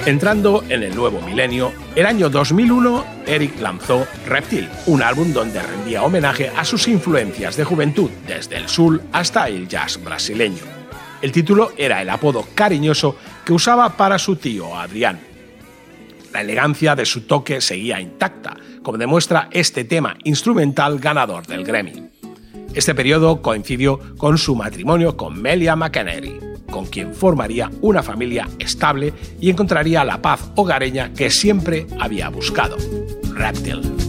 Entrando en el nuevo milenio, el año 2001, Eric lanzó Reptil, un álbum donde rendía homenaje a sus influencias de juventud, desde el soul hasta el jazz brasileño. El título era el apodo cariñoso que usaba para su tío Adrián. La elegancia de su toque seguía intacta, como demuestra este tema instrumental ganador del Grammy. Este periodo coincidió con su matrimonio con Melia McEnery, con quien formaría una familia estable y encontraría la paz hogareña que siempre había buscado. Reptil.